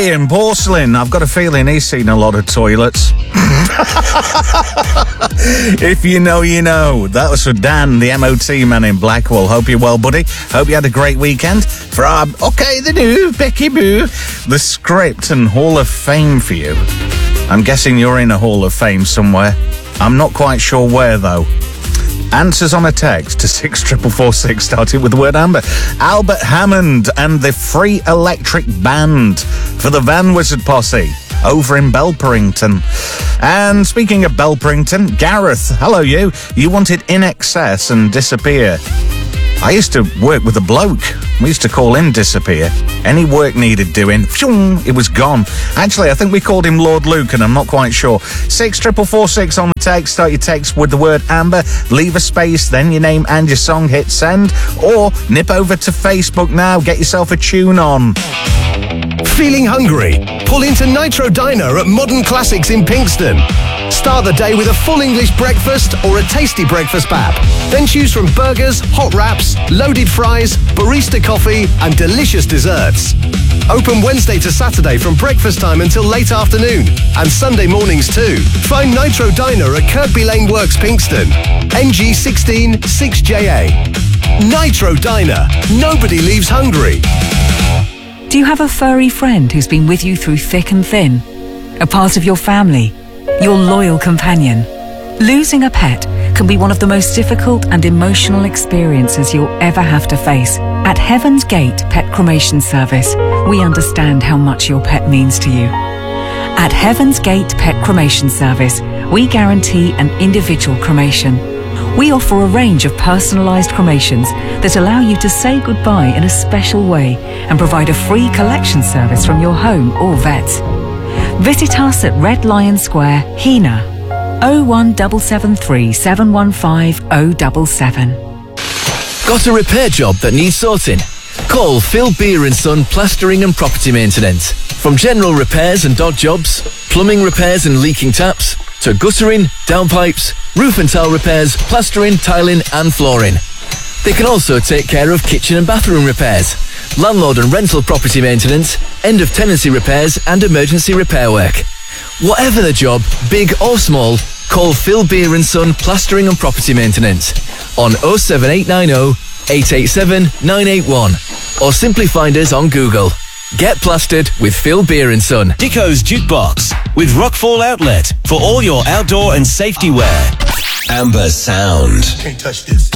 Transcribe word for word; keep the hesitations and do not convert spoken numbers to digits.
Bobby in Porcelain. I've got a feeling he's seen a lot of toilets. If you know, you know. That was for Dan, the M O T man in Blackwell. Hope you're well, buddy. Hope you had a great weekend. For our OK the New, Becky Boo, the script and Hall of Fame for you. I'm guessing you're in a Hall of Fame somewhere. I'm not quite sure where, though. Answers on a text to six four four six, starting with the word Amber. Albert Hammond and the Free Electric Band for the Van Wizard Posse over in Belperington. And speaking of Belperington, Gareth, hello you. You wanted In Excess and Disappear. I used to work with a bloke. We used to call him Disappear. Any work needed doing, it was gone. Actually, I think we called him Lord Luke, and I'm not quite sure. six four four six on the text. Start your text with the word Amber. Leave a space, then your name and your song. Hit send. Or nip over to Facebook now. Get yourself a tune on. Feeling hungry? Pull into Nitro Diner at Modern Classics in Pinkston. Start the day with a full English breakfast or a tasty breakfast pap. Then choose from burgers, hot wraps, loaded fries, barista coffee and delicious desserts. Open Wednesday to Saturday from breakfast time until late afternoon and Sunday mornings too. Find Nitro Diner at Kirkby Lane Works, Pinkston. N G sixteen six J A. Nitro Diner. Nobody leaves hungry. Do you have a furry friend who's been with you through thick and thin? A part of your family? Your loyal companion? Losing a pet can be one of the most difficult and emotional experiences you'll ever have to face. At Heaven's Gate Pet Cremation Service, we understand how much your pet means to you. At Heaven's Gate Pet Cremation Service, we guarantee an individual cremation. We offer a range of personalised cremations that allow you to say goodbye in a special way and provide a free collection service from your home or vet. Visit us at Red Lion Square, Hena, oh one seven seven three, seven one five oh seven seven. Got a repair job that needs sorting? Call Phil Beer and Son Plastering and Property Maintenance. From general repairs and dog jobs, plumbing repairs and leaking taps, to guttering, downpipes, roof and tile repairs, plastering, tiling and flooring. They can also take care of kitchen and bathroom repairs, landlord and rental property maintenance, end of tenancy repairs and emergency repair work. Whatever the job, big or small, call Phil Beer and Son Plastering and Property Maintenance on oh seven eight nine oh, eight eight seven, nine eight one or simply find us on Google. Get plastered with Phil Beer and Son. Dico's Jukebox with Rockfall Outlet for all your outdoor and safety wear. Amber Sound. Can't touch this.